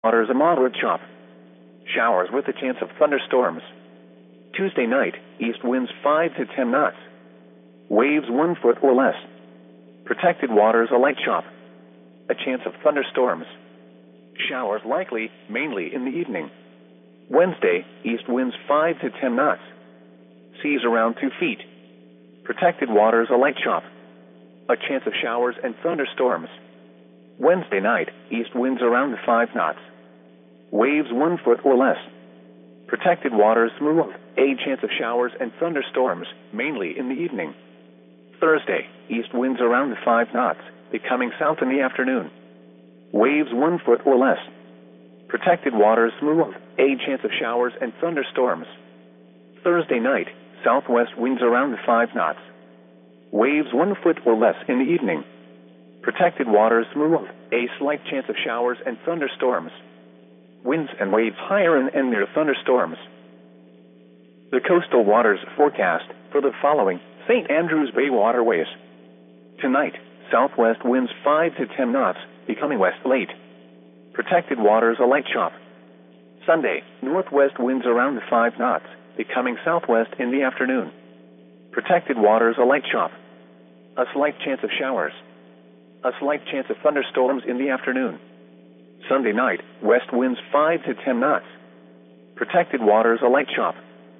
Waters a moderate chop. Showers with a chance of thunderstorms. Tuesday night, east winds 5 to 10 knots. Waves 1 foot or less. Protected waters a light chop. A chance of thunderstorms. Showers likely, mainly in the evening. Wednesday, east winds 5 to 10 knots. Seas around 2 feet. Protected waters a light chop. A chance of showers and thunderstorms. Wednesday night, east winds around 5 knots. Waves 1 foot or less. Protected waters smooth. A chance of showers and thunderstorms, mainly in the evening. Thursday, east winds around 5 knots, becoming south in the afternoon. Waves 1 foot or less. Protected waters smooth. A chance of showers and thunderstorms. Thursday night, southwest winds around 5 knots. Waves 1 foot or less in the evening. Protected waters smooth. A slight chance of showers and thunderstorms. Winds and waves higher and near thunderstorms. The coastal waters forecast for the following St. Andrews Bay waterways. Tonight, southwest winds 5 to 10 knots, becoming west late. Protected waters a light chop. Sunday, northwest winds around 5 knots, becoming southwest in the afternoon. Protected waters a light chop. A slight chance of showers. A slight chance of thunderstorms in the afternoon. Sunday night, west winds 5 to 10 knots. Protected waters a light chop.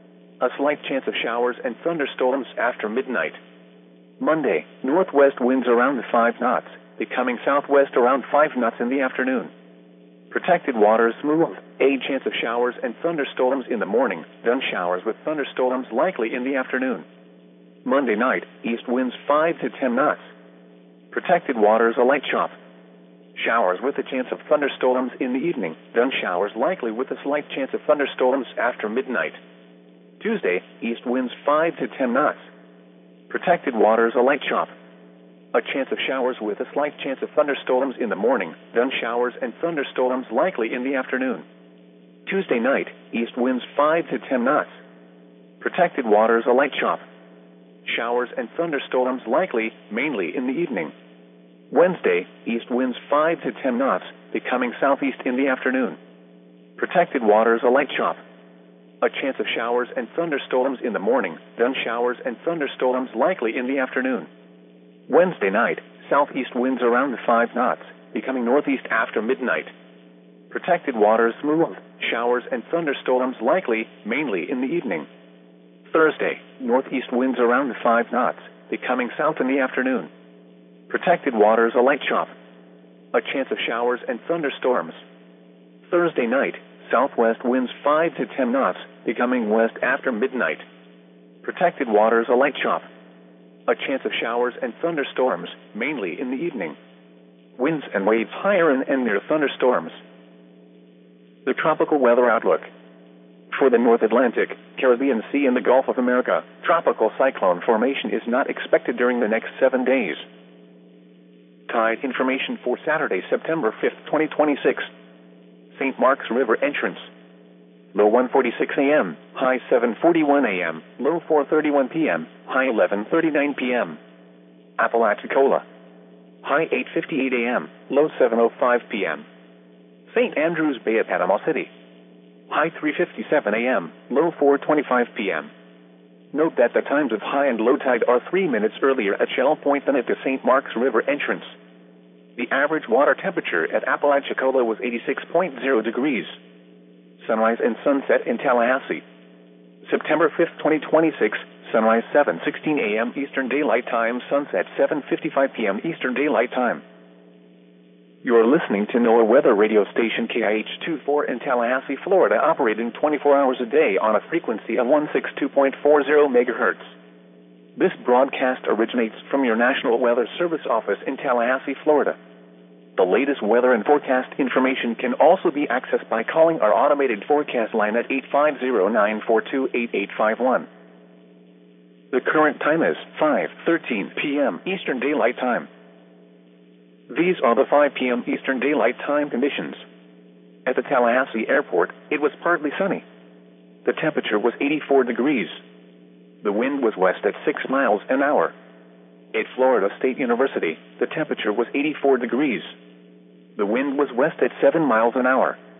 A slight chance of showers and thunderstorms after midnight. Monday, northwest winds around 5 knots, becoming southwest around 5 knots in the afternoon. Protected waters smooth. A chance of showers and thunderstorms in the morning, then showers with thunderstorms likely in the afternoon. Monday night, east winds 5 to 10 knots. Protected waters a light chop. Showers with a chance of thunderstorms in the evening, then showers likely with a slight chance of thunderstorms after midnight. Tuesday, east winds 5 to 10 knots. Protected waters a light chop. A chance of showers with a slight chance of thunderstorms in the morning, then showers and thunderstorms likely in the afternoon. Tuesday night, east winds 5 to 10 knots. Protected waters a light chop. Showers and thunderstorms likely, mainly in the evening. Wednesday, east winds 5 to 10 knots, becoming southeast in the afternoon. Protected waters a light chop. A chance of showers and thunderstorms in the morning, then showers and thunderstorms likely in the afternoon. Wednesday night, southeast winds around 5 knots, becoming northeast after midnight. Protected waters smooth. Showers and thunderstorms likely, mainly in the evening. Thursday, northeast winds around 5 knots, becoming south in the afternoon. Protected waters a light chop. A chance of showers and thunderstorms. Thursday night, southwest winds 5 to 10 knots, becoming west after midnight. Protected waters a light chop. A chance of showers and thunderstorms, mainly in the evening. Winds and waves higher and near thunderstorms. The tropical weather outlook. For the North Atlantic, Caribbean Sea and the Gulf of America, tropical cyclone formation is not expected during the next 7 days. Tide information for Saturday, September 5th, 2026. St. Mark's River entrance. Low 1:46 a.m., high 7:41 a.m., low 4:31 p.m., high 11:39 p.m. Apalachicola. High 8:58 a.m., low 7:05 p.m. St. Andrews Bay at Panama City. High 3:57 a.m., low 4:25 p.m. Note that the times of high and low tide are 3 minutes earlier at Shell Point than at the St. Mark's River entrance. The average water temperature at Apalachicola was 86.0 degrees. Sunrise and sunset in Tallahassee. September 5th, 2026, sunrise 7:16 a.m. Eastern Daylight Time, sunset 7:55 p.m. Eastern Daylight Time. You are listening to NOAA weather radio station KIH-24 in Tallahassee, Florida, operating 24 hours a day on a frequency of 162.40 megahertz. This broadcast originates from your National Weather Service office in Tallahassee, Florida. The latest weather and forecast information can also be accessed by calling our automated forecast line at 850-942-8851. The current time is 5:13 p.m. Eastern Daylight Time. These are the 5 p.m. Eastern Daylight Time conditions. At the Tallahassee Airport, it was partly sunny. The temperature was 84 degrees. The wind was west at 6 miles an hour. At Florida State University, the temperature was 84 degrees. The wind was west at 7 miles an hour.